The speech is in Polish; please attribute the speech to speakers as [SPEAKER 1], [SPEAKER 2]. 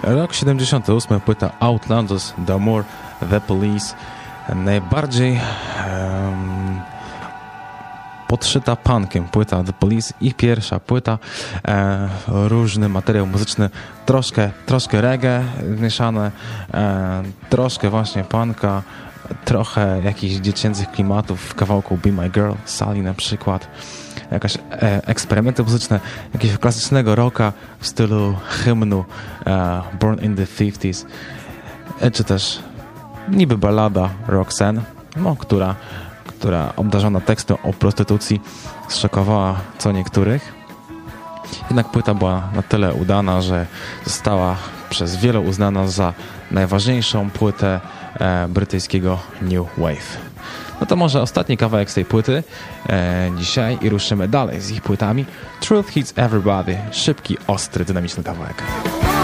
[SPEAKER 1] Rok 78, płyta Outlanders, D'Amour, The Police. Najbardziej podszyta punkiem płyta The Police, ich pierwsza płyta, różny materiał muzyczny, troszkę reggae mieszane, troszkę właśnie punka, trochę jakichś dziecięcych klimatów w kawałku Be My Girl, Sally na przykład, jakaś eksperymenty muzyczne, jakiegoś klasycznego rocka w stylu hymnu Born in the 50s, czy też niby ballada Roxanne, która obdarzona tekstem o prostytucji zszokowała co niektórych. Jednak płyta była na tyle udana, że została przez wielu uznana za najważniejszą płytę brytyjskiego New Wave. No to może ostatni kawałek z tej płyty dzisiaj i ruszymy dalej z ich płytami. Truth Hits Everybody. Szybki, ostry, dynamiczny kawałek.